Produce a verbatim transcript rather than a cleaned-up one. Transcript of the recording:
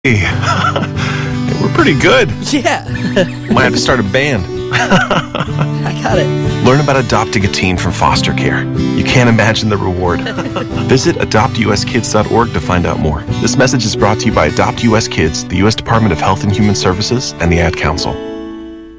Hey, we're pretty good. Yeah. Might have to start a band. I got it. Learn about adopting a teen from foster care. You can't imagine the reward. Visit adopt u s kids dot org to find out more. This message is brought to you by Adopt U S Kids, the U S Department of Health and Human Services, and the Ad Council.